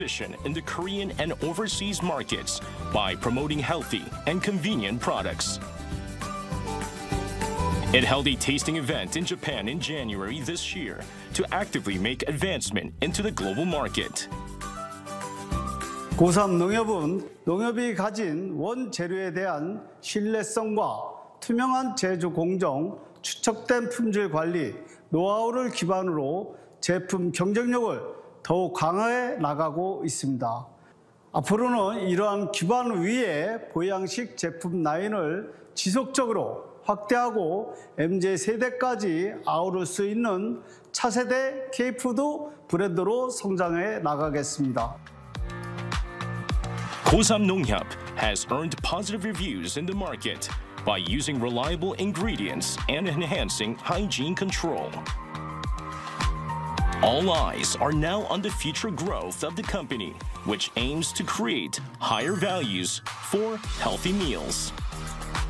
position in the Korean and overseas markets by promoting healthy and convenient products. It held a tasting event in Japan in January this year to actively make advancement into the global market. 고3 농협은 농협이 가진 원재료에 대한 신뢰성과 투명한 제조 공정, 추적된 품질 관리, 노하우를 기반으로 제품 경쟁력을 더욱 강화해 나가고 있습니다. 앞으로는 이러한 기반 위에 보양식 제품 라인을 지속적으로 확대하고 MZ세대까지 아우를 수 있는 차세대 K푸드 브랜드로 성장해 나가겠습니다. Kosam Nonghyap has earned positive reviews in the market by using reliable ingredients and enhancing hygiene control. All eyes are now on the future growth of the company, which aims to create higher values for healthy meals.